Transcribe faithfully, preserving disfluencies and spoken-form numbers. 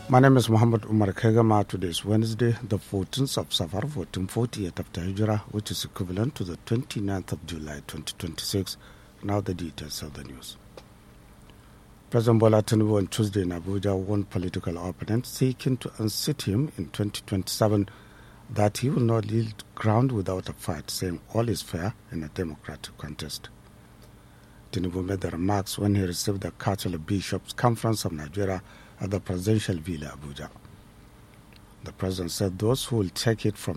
My name is Muhammad Umar Kegama. Today is Wednesday, the fourteenth of Safar, fourteen forty-eight after Hijrah, which is equivalent to the twenty-ninth of July, twenty twenty-six. Now the details of the news. President Bola Tinubu on Tuesday in Abuja warned political opponents seeking to unseat him in twenty twenty-seven that he will not yield ground without a fight, saying all is fair in a democratic contest. Tinubu made the remarks when he received the Council of Bishops Conference of Nigeria at the Presidential Villa, Abuja. The president said those who will take it from